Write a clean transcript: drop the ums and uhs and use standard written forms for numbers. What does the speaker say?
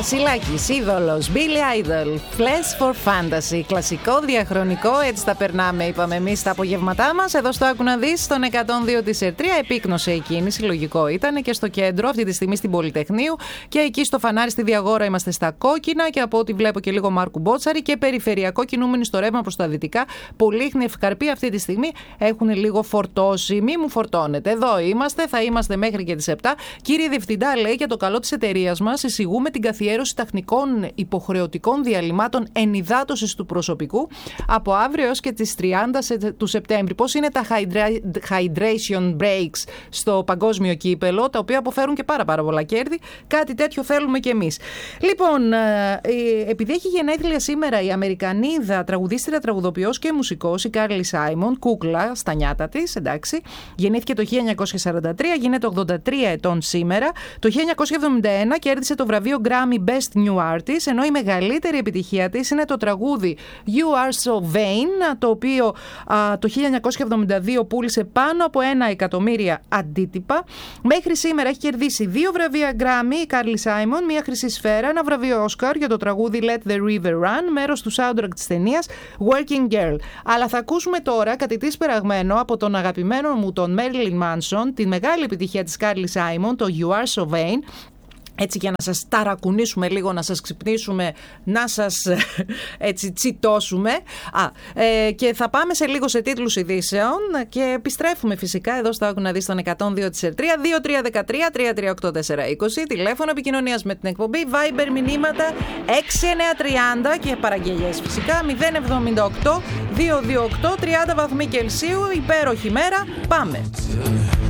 Βασιλάκης, είδωλος, Billy Idol, Flash for Fantasy, κλασικό, διαχρονικό, έτσι τα περνάμε, είπαμε εμείς τα απογευματά μας. Εδώ στο Άκου να δεις, στον 102 της ΕΡΤΡΙΑ, επίκνωσε η κίνηση, λογικό ήταν, και στο κέντρο, αυτή τη στιγμή στην Πολυτεχνείου, και εκεί στο Φανάρι στη Διαγόρα είμαστε στα κόκκινα, και από ό,τι βλέπω και λίγο Μάρκου Μπότσαρη, και περιφερειακό κινούμενοι στο ρεύμα προς τα δυτικά. Πολύχνη, Ευκαρπή αυτή τη στιγμή έχουν λίγο φορτώσει. Μη μου φορτώνετε. Εδώ είμαστε, θα είμαστε μέχρι και τις 7. Κύριε Διευθυντά, λέει, για το καλό της εταιρείας μας, εισηγούμε την καθιέρωση τεχνικών υποχρεωτικών διαλυμάτων ενυδάτωσης του προσωπικού από αύριο έως και τις 30 του Σεπτέμβρη. Πώς είναι τα hydration breaks στο παγκόσμιο κύπελο, τα οποία αποφέρουν και πάρα πολλά κέρδη. Κάτι τέτοιο θέλουμε κι εμείς. Λοιπόν, επειδή έχει γενέθλια σήμερα η Αμερικανίδα τραγουδίστρια, τραγουδοποιός και μουσικός, η Κάρλι Σάιμον, κούκλα στα νιάτα της, εντάξει, γεννήθηκε το 1943, γίνεται 83 ετών σήμερα. Το 1971 κέρδισε το βραβείο Grammy Best New Artist, ενώ η μεγαλύτερη επιτυχία της είναι το τραγούδι You Are So Vain, το οποίο το 1972 πούλησε πάνω από 1 εκατομμύρια αντίτυπα. Μέχρι σήμερα έχει κερδίσει 2 βραβεία Grammy η Κάρλι Σάιμον, 1 χρυσή σφαίρα, 1 βραβείο Oscar για το τραγούδι Let the River Run, μέρος του soundtrack της ταινίας Working Girl. Αλλά θα ακούσουμε τώρα κάτι της περαγμένο από τον αγαπημένο μου τον Marilyn Manson, τη μεγάλη επιτυχία της Κάρλι Σάιμον, το You Are So Vain. Έτσι, για να σας ταρακουνήσουμε λίγο, να σας ξυπνήσουμε, να σας έτσι τσιτώσουμε. Και θα πάμε σε λίγο σε τίτλους ειδήσεων και επιστρέφουμε φυσικά εδώ στο Άκου να δεις, στον 102 της ΕΡΤΡΙΑ, 2313-338-420, τηλέφωνο επικοινωνίας με την εκπομπή, Viber μηνύματα 6930 και παραγγελίες φυσικά 078-228 30 βαθμοί Κελσίου. Υπέροχη μέρα, πάμε!